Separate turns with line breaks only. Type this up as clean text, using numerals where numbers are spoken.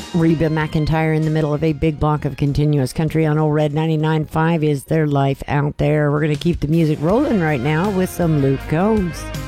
Reba McEntire in the middle of a big block of continuous country on Old Red 99.5 is their life out there. We're going to keep the music rolling right now with some Luke Combs.